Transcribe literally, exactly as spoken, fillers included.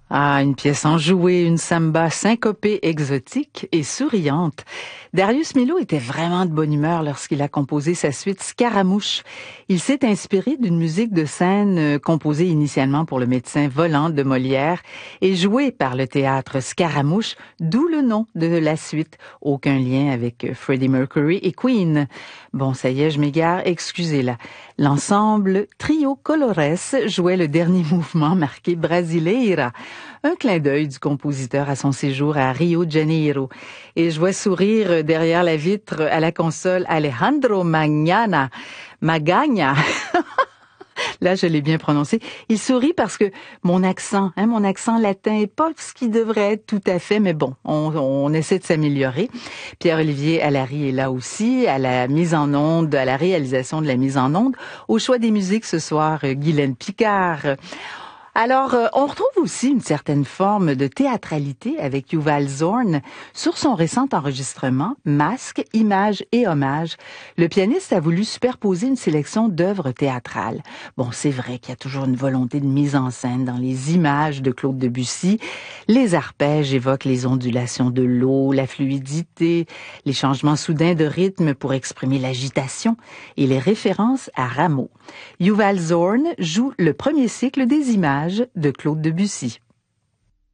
Ah, une pièce enjouée, une samba syncopée, exotique et souriante. Darius Milhaud était vraiment de bonne humeur lorsqu'il a composé sa suite Scaramouche. Il s'est inspiré d'une musique de scène euh, composée initialement pour le médecin volant de Molière et jouée par le théâtre Scaramouche, d'où le nom de la suite. Aucun lien avec euh, Freddie Mercury et Queen. Bon, ça y est, je m'égare, excusez-la. L'ensemble Trio Colores jouait le dernier mouvement marqué Brasileira. Un clin d'œil du compositeur à son séjour à Rio de Janeiro. Et je vois sourire derrière la vitre à la console Alejandro Magnana. Magagna. Là, je l'ai bien prononcé. Il sourit parce que mon accent, hein, mon accent latin est pas ce qui devrait être tout à fait, mais bon, on, on essaie de s'améliorer. Pierre-Olivier Allary est là aussi, à la mise en onde, à la réalisation de la mise en onde. Au choix des musiques ce soir, Guylaine Picard. Alors, euh, on retrouve aussi une certaine forme de théâtralité avec Yuval Zorn sur son récent enregistrement Masque, images et hommages. Le pianiste a voulu superposer une sélection d'œuvres théâtrales. Bon, c'est vrai qu'il y a toujours une volonté de mise en scène dans les images de Claude Debussy. Les arpèges évoquent les ondulations de l'eau, la fluidité, les changements soudains de rythme pour exprimer l'agitation et les références à Rameau. Yuval Zorn joue le premier cycle des images de Claude Debussy.